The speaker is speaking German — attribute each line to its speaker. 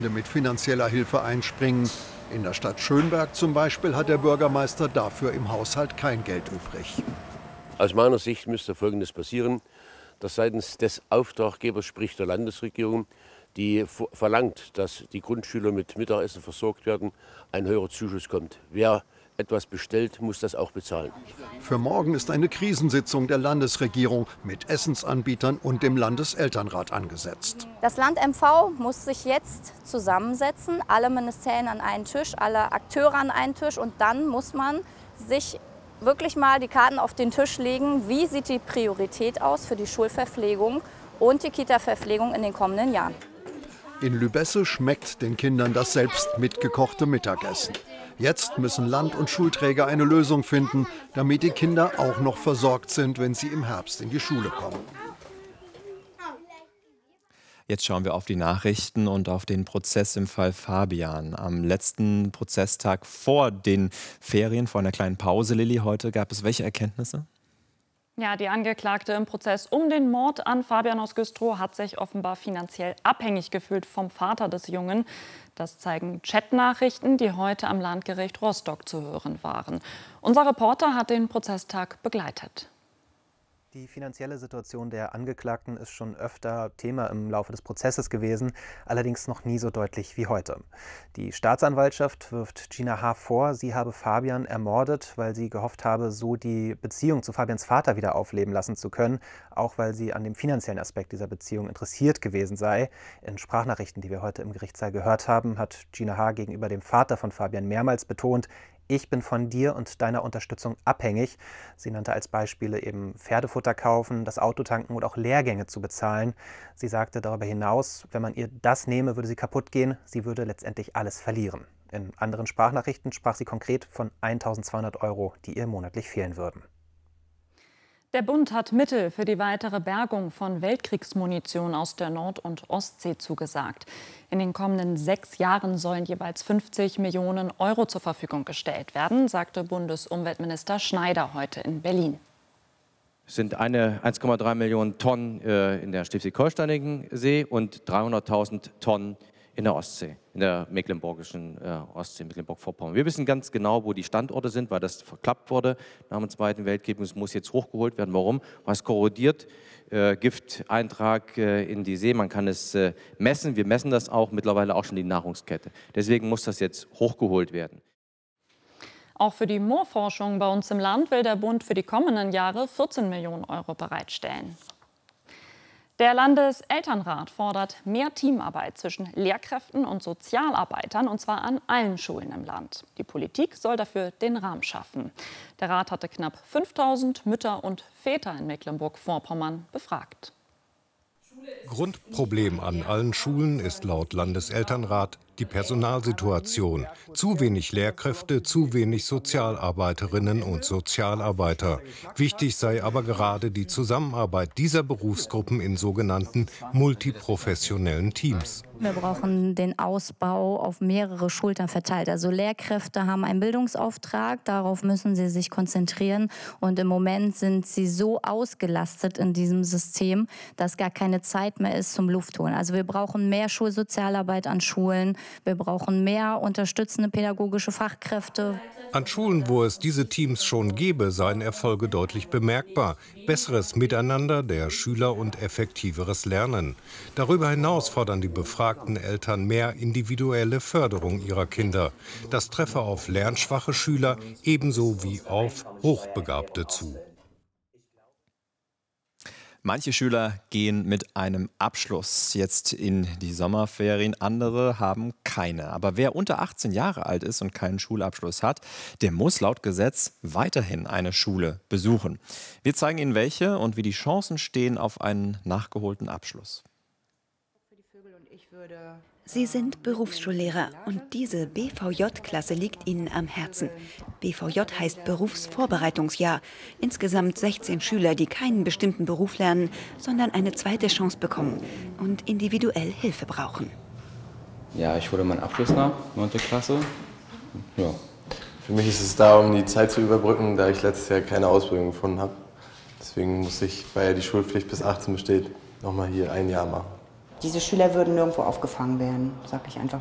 Speaker 1: mit finanzieller Hilfe einspringen. In der Stadt Schönberg zum Beispiel hat der Bürgermeister dafür im Haushalt kein Geld übrig.
Speaker 2: Aus meiner Sicht müsste Folgendes passieren, dass seitens des Auftraggebers, sprich der Landesregierung, die verlangt, dass die Grundschüler mit Mittagessen versorgt werden, ein höherer Zuschuss kommt. Wer etwas bestellt, muss das auch bezahlen.
Speaker 1: Für morgen ist eine Krisensitzung der Landesregierung mit Essensanbietern und dem Landeselternrat angesetzt.
Speaker 3: Das Land MV muss sich jetzt zusammensetzen, alle Ministerien an einen Tisch, alle Akteure an einen Tisch, und dann muss man sich wirklich mal die Karten auf den Tisch legen, wie sieht die Priorität aus für die Schulverpflegung und die Kita-Verpflegung in den kommenden Jahren.
Speaker 1: In Lübesse schmeckt den Kindern das selbst mitgekochte Mittagessen. Jetzt müssen Land- und Schulträger eine Lösung finden, damit die Kinder auch noch versorgt sind, wenn sie im Herbst in die Schule kommen.
Speaker 4: Jetzt schauen wir auf die Nachrichten und auf den Prozess im Fall Fabian. Am letzten Prozesstag vor den Ferien, vor einer kleinen Pause, Lilly, heute gab es welche Erkenntnisse?
Speaker 5: Ja, die Angeklagte im Prozess um den Mord an Fabian aus Güstrow hat sich offenbar finanziell abhängig gefühlt vom Vater des Jungen. Das zeigen Chatnachrichten, die heute am Landgericht Rostock zu hören waren. Unser Reporter hat den Prozesstag begleitet.
Speaker 6: Die finanzielle Situation der Angeklagten ist schon öfter Thema im Laufe des Prozesses gewesen, allerdings noch nie so deutlich wie heute. Die Staatsanwaltschaft wirft Gina H. vor, sie habe Fabian ermordet, weil sie gehofft habe, so die Beziehung zu Fabians Vater wieder aufleben lassen zu können, auch weil sie an dem finanziellen Aspekt dieser Beziehung interessiert gewesen sei. In Sprachnachrichten, die wir heute im Gerichtssaal gehört haben, hat Gina H. gegenüber dem Vater von Fabian mehrmals betont: Ich bin von dir und deiner Unterstützung abhängig. Sie nannte als Beispiele eben Pferdefutter kaufen, das Auto tanken und auch Lehrgänge zu bezahlen. Sie sagte darüber hinaus, wenn man ihr das nehme, würde sie kaputt gehen. Sie würde letztendlich alles verlieren. In anderen Sprachnachrichten sprach sie konkret von 1.200 €, die ihr monatlich fehlen würden.
Speaker 5: Der Bund hat Mittel für die weitere Bergung von Weltkriegsmunition aus der Nord- und Ostsee zugesagt. In den kommenden 6 Jahren sollen jeweils 50 Millionen € zur Verfügung gestellt werden, sagte Bundesumweltminister Schneider heute in Berlin.
Speaker 7: Es sind 1,3 Millionen Tonnen in der Schleswig-Holsteinigen See und 300.000 Tonnen in der Ostsee, in der mecklenburgischen Ostsee, Mecklenburg-Vorpommern. Wir wissen ganz genau, wo die Standorte sind, weil das verklappt wurde nach dem Zweiten Weltkrieg. Es muss jetzt hochgeholt werden. Warum? Was korrodiert? Gifteintrag in die See. Man kann es messen. Wir messen das auch mittlerweile auch schon die Nahrungskette. Deswegen muss das jetzt hochgeholt werden.
Speaker 5: Auch für die Moorforschung bei uns im Land will der Bund für die kommenden Jahre 14 Millionen € bereitstellen. Der Landeselternrat fordert mehr Teamarbeit zwischen Lehrkräften und Sozialarbeitern, und zwar an allen Schulen im Land. Die Politik soll dafür den Rahmen schaffen. Der Rat hatte knapp 5.000 Mütter und Väter in Mecklenburg-Vorpommern befragt.
Speaker 8: Grundproblem an allen Schulen ist laut Landeselternrat die Personalsituation. Zu wenig Lehrkräfte, zu wenig Sozialarbeiterinnen und Sozialarbeiter. Wichtig sei aber gerade die Zusammenarbeit dieser Berufsgruppen in sogenannten multiprofessionellen Teams.
Speaker 3: Wir brauchen den Ausbau auf mehrere Schultern verteilt. Also Lehrkräfte haben einen Bildungsauftrag, darauf müssen sie sich konzentrieren. Und im Moment sind sie so ausgelastet in diesem System, dass gar keine Zeit mehr ist zum Luftholen. Also wir brauchen mehr Schulsozialarbeit an Schulen, wir brauchen mehr unterstützende pädagogische Fachkräfte.
Speaker 8: An Schulen, wo es diese Teams schon gäbe, seien Erfolge deutlich bemerkbar. Besseres Miteinander der Schüler und effektiveres Lernen. Darüber hinaus fordern die befragten Eltern mehr individuelle Förderung ihrer Kinder. Das treffe auf lernschwache Schüler ebenso wie auf Hochbegabte zu.
Speaker 4: Manche Schüler gehen mit einem Abschluss jetzt in die Sommerferien, andere haben keine. Aber wer unter 18 Jahre alt ist und keinen Schulabschluss hat, der muss laut Gesetz weiterhin eine Schule besuchen. Wir zeigen Ihnen welche und wie die Chancen stehen auf einen nachgeholten Abschluss.
Speaker 9: Sie sind Berufsschullehrer und diese BVJ-Klasse liegt Ihnen am Herzen. BVJ heißt Berufsvorbereitungsjahr. Insgesamt 16 Schüler, die keinen bestimmten Beruf lernen, sondern eine zweite Chance bekommen und individuell Hilfe brauchen.
Speaker 10: Ja, ich hole meinen Abschluss nach, 9. Klasse. Ja. Für mich ist es da, um die Zeit zu überbrücken, da ich letztes Jahr keine Ausbildung gefunden habe. Deswegen muss ich, weil ja die Schulpflicht bis 18 besteht, nochmal hier ein Jahr machen.
Speaker 11: Diese Schüler würden nirgendwo aufgefangen werden, sage ich einfach.